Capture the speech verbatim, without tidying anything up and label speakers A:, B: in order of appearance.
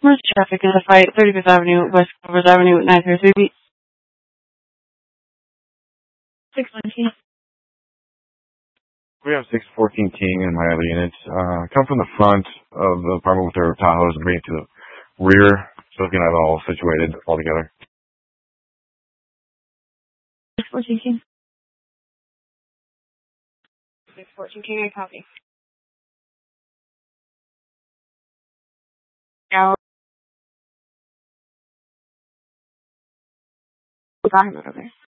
A: Much traffic in the fight, thirty-fifth Avenue, West Clovers Avenue, nine three three. six nineteen.
B: We have six fourteen King in my other units. Uh, come from the front of the apartment with their Tahoes and bring it to the rear so we can have it all situated all together.
A: six fourteen King. six fourteen King, I copy. Now, document over there.